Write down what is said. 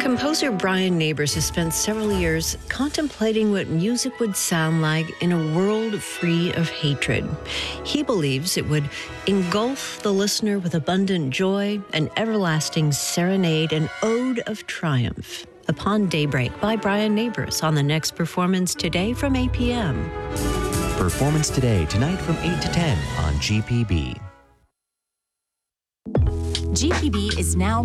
Composer Brian Neighbors has spent several years contemplating what music would sound like in a world free of hatred. He believes it would engulf the listener with abundant joy, an everlasting serenade, an ode of triumph. Upon Daybreak by Brian Neighbors on the next Performance Today from 8 p.m. Performance Today, tonight from 8 to 10 on GPB. GPB is now